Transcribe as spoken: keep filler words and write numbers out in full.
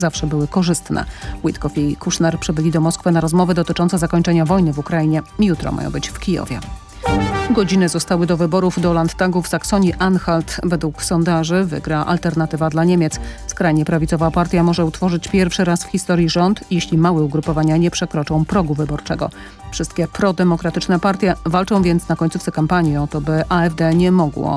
zawsze były korzystne. Witkow i Kushner przybyli do Moskwy na rozmowy dotyczące zakończenia wojny w Ukrainie. Jutro mają być w Kijowie. Godziny zostały do wyborów do Landtagu w Saksonii-Anhalt. Według sondaży wygra Alternatywa dla Niemiec. Skrajnie prawicowa partia może utworzyć pierwszy raz w historii rząd, jeśli małe ugrupowania nie przekroczą progu wyborczego. Wszystkie prodemokratyczne partie walczą więc na końcówce kampanii o to, by A F D nie mogło